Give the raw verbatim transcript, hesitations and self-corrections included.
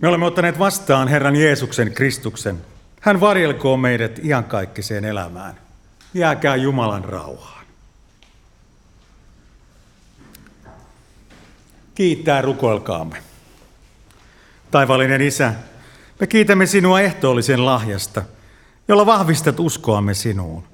Me olemme ottaneet vastaan Herran Jeesuksen Kristuksen. Hän varjelkoon meidät iankaikkiseen elämään. Jääkää Jumalan rauhaan. Kiittää rukoilkaamme. Taivaallinen Isä, me kiitämme sinua ehtoollisen lahjasta, jolla vahvistat uskoamme sinuun.